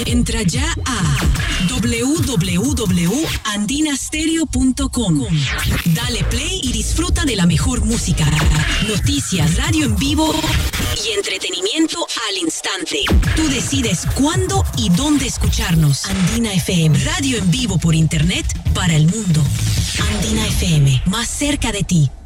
Entra ya a www.andinastereo.com. Dale play y disfruta de la mejor música, noticias, radio en vivo y entretenimiento al instante. Tú decides cuándo y dónde escucharnos. Andina FM, radio en vivo por internet para el mundo. Andina FM, más cerca de ti.